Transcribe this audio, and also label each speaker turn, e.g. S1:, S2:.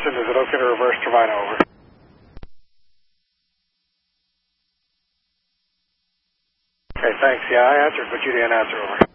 S1: Houston, is it okay to reverse Trevino, over? Okay, thanks. Yeah, I answered, but you didn't answer, over.